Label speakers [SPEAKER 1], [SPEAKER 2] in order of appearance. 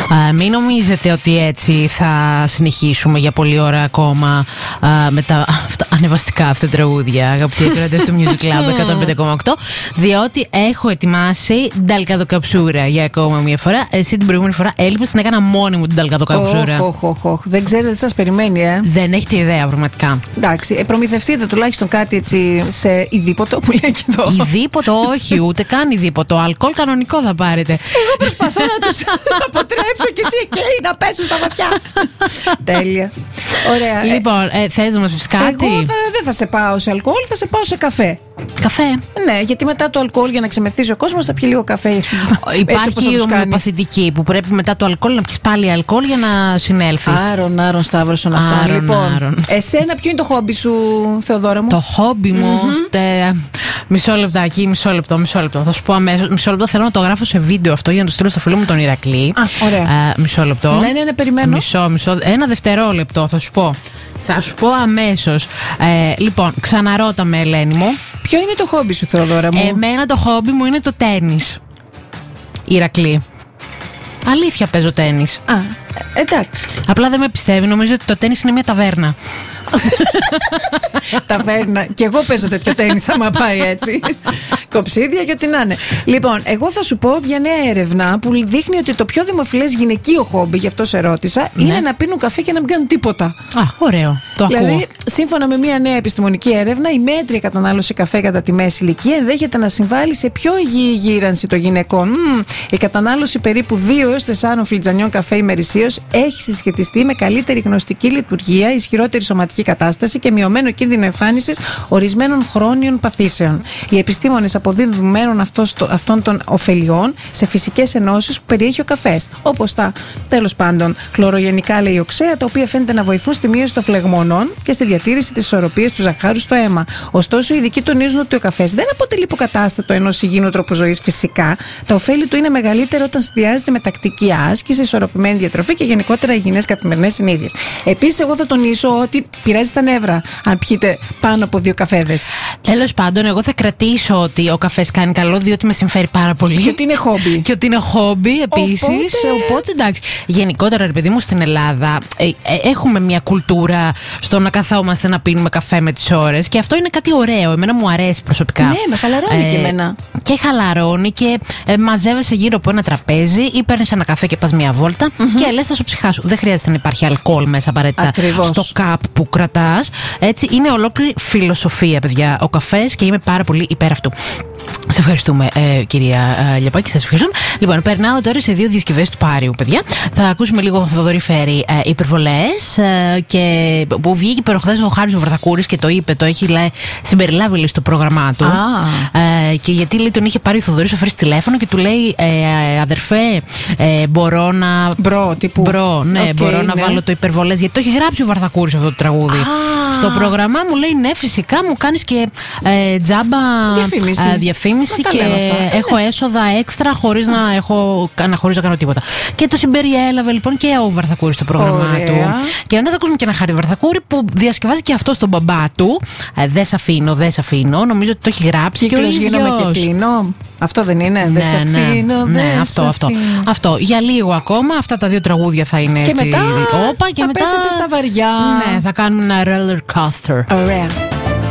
[SPEAKER 1] Μην νομίζετε ότι έτσι θα συνεχίσουμε για πολλή ώρα ακόμα με τα ανεβαστικά αυτά τραγούδια, αγαπητοί ακροατές του Music Club 105,8, διότι έχω ετοιμάσει νταλκαδοκαψούρα για ακόμα μια φορά. Εσύ την προηγούμενη φορά έλειπες, την έκανα μόνη μου την νταλκαδοκαψούρα.
[SPEAKER 2] Δεν ξέρετε τι σας περιμένει,
[SPEAKER 1] Δεν έχετε ιδέα πραγματικά.
[SPEAKER 2] Εντάξει, προμηθευτείτε τουλάχιστον κάτι έτσι σε ειδήποτο που λέει και εδώ.
[SPEAKER 1] Ειδήποτο, όχι, ούτε καν ειδήποτο. Αλκοόλ κανονικό θα πάρετε.
[SPEAKER 2] Εγώ προσπαθώ να τους αποτρέψω και εσύ εκεί να πέσουν στα βαθιά. Τέλεια. Ωραία.
[SPEAKER 1] Λοιπόν, θες να μας πεις κάτι?
[SPEAKER 2] Εγώ δεν θα σε πάω σε αλκοόλ, θα σε πάω σε καφέ.
[SPEAKER 1] Καφέ.
[SPEAKER 2] Ναι, γιατί μετά το αλκοόλ για να ξεμεθύσει ο κόσμος θα πιει λίγο καφέ.
[SPEAKER 1] Υπάρχει η ομοιοπαθητική που πρέπει μετά το αλκοόλ να πιεις πάλι αλκοόλ για να συνέλθεις.
[SPEAKER 2] Άρον Σταύρωσον αυτό. Λοιπόν, εσένα ποιο είναι το χόμπι σου, Θεοδόρα μου?
[SPEAKER 1] Το χόμπι μου. Μισό λεπτάκι, μισό λεπτό. Θα σου πω αμέσως. Μισό λεπτό, θέλω να το γράφω σε βίντεο αυτό για να το στείλω στο φίλο μου τον Ηρακλή.
[SPEAKER 2] Ωραία.
[SPEAKER 1] Μισό λεπτό.
[SPEAKER 2] Ναι, περιμένω.
[SPEAKER 1] Μισό. Ένα δευτερόλεπτο θα σου πω. Θα σου πω αμέσως. Λοιπόν, ξαναρώτα με, Ελένη μου.
[SPEAKER 2] Ποιο είναι το χόμπι σου, Θεοδόρα μου?
[SPEAKER 1] Εμένα το χόμπι μου είναι το τένις. Ηρακλή. Αλήθεια, παίζω τένις.
[SPEAKER 2] Εντάξει.
[SPEAKER 1] Απλά δεν με πιστεύει, νομίζω ότι το τένις είναι μια ταβέρνα.
[SPEAKER 2] Ταβέρνα. Και εγώ παίζω τέτοιο τένις άμα πάει έτσι. Κοψίδια και ό,τι να είναι. Λοιπόν, εγώ θα σου πω για νέα έρευνα που δείχνει ότι το πιο δημοφιλές γυναικείο χόμπι, γι' αυτό σε ρώτησα, είναι να πίνουν καφέ και να μην κάνουν τίποτα.
[SPEAKER 1] Ωραίο. Το ακούω.
[SPEAKER 2] Δηλαδή, σύμφωνα με μια νέα επιστημονική έρευνα, η μέτρια κατανάλωση καφέ κατά τη μέση ηλικία ενδέχεται να συμβάλλει σε πιο υγιή γύρανση των γυναικών. Η κατανάλωση περίπου 2 έως 4 φλιτζανιών καφέ ημερησίως έχει συσχετιστεί με καλύτερη γνωστική λειτουργία, ισχυρότερη σωματική κατάσταση και μειωμένο κίνδυνο εμφάνισης ορισμένων χρόνιων παθήσεων. Οι επιστήμονες αποδίδουν μέρον αυτών των ωφελιών σε φυσικές ενώσεις που περιέχει ο καφές, όπως τα τέλος πάντων χλωρογενικά λεϊοξέα, τα οποία φαίνεται να βοηθούν στη μείωση των φλεγμονών και στη διατήρηση της ισορροπίας του ζαχάρου στο αίμα. Ωστόσο, οι ειδικοί τονίζουν ότι ο καφές δεν αποτελεί υποκατάστατο ενός υγιεινού τρόπου ζωής φυσικά. Τα ωφέλη του είναι μεγαλύτερα όταν συνδυάζεται με τακτική άσκηση, ισορροπημένη διατροφή και γενικότερα υγιεινές καθημερινές συνήθειες. Επίσης, εγώ θα τονίσω ότι πειράζει τα νεύρα αν πιείτε πάνω από 2 καφέδες.
[SPEAKER 1] Τέλος πάντων, εγώ θα κρατήσω ότι ο καφές κάνει καλό, διότι με συμφέρει πάρα πολύ.
[SPEAKER 2] Και ότι είναι χόμπι.
[SPEAKER 1] Και ότι είναι χόμπι επίσης. Οπότε εντάξει. Γενικότερα, ρε παιδί μου, στην Ελλάδα έχουμε μια κουλτούρα στο να καθόμαστε να πίνουμε καφέ με τις ώρες. Και αυτό είναι κάτι ωραίο. Εμένα μου αρέσει προσωπικά.
[SPEAKER 2] Ναι, με χαλαρώνει και εμένα.
[SPEAKER 1] Και χαλαρώνει και μαζεύεσαι γύρω από ένα τραπέζι ή παίρνεις ένα καφέ και πας μια βόλτα και λες θα σου ψυχάσου. Δεν χρειάζεται να υπάρχει αλκοόλ μέσα απαραίτητα.
[SPEAKER 2] Ακριβώς.
[SPEAKER 1] Στο καπ που κρατάς. Έτσι, είναι ολόκληρη φιλοσοφία, παιδιά, ο καφές και είμαι πάρα πολύ υπέρ αυτού. Σε ευχαριστούμε, κυρία Λιαπάκη, σας ευχαριστούμε. Λοιπόν, περνάω τώρα σε 2 διασκευές του Πάριου, παιδιά. Θα ακούσουμε λίγο Θοδωρή Φέρη, υπερβολές, και που βγήκε προχθές ο Χάρης ο Βαρδακούρης και το είπε, το έχει συμπεριλάβει στο πρόγραμμά του. Και γιατί λέει, τον είχε πάρει ο Θοδωρής ο Φέρης τηλέφωνο και του λέει, αδερφέ, μπορώ να. Μπορώ να βάλω το υπερβολές, γιατί το έχει γράψει ο Βαρδακούρης αυτό το τραγούδι. Στο πρόγραμμά μου λέει, ναι, φυσικά μου κάνεις και τζάμπα διαφήμιση και έχω έσοδα έξτρα χωρίς να κάνω τίποτα. Και το συμπεριέλαβε λοιπόν και ο Βαρδακούρης στο πρόγραμμά του. Και μετά θα ακούσουμε και ένα Χάρη Βαρδακούρη που διασκευάζει και αυτό στον μπαμπά του. Δεν σ' αφήνω. Νομίζω ότι το έχει γράψει.
[SPEAKER 2] Κύκλος γίνομαι και κλείνω. Αυτό δεν είναι? Δεν σ' αφήνω.
[SPEAKER 1] Ναι, αυτό. Για λίγο ακόμα. Αυτά τα 2 τραγούδια θα είναι
[SPEAKER 2] και
[SPEAKER 1] έτσι.
[SPEAKER 2] Μετά
[SPEAKER 1] και μετά
[SPEAKER 2] πέσετε στα βαριά.
[SPEAKER 1] Ναι, θα κάνουμε ένα roller coaster.
[SPEAKER 2] Ωραία.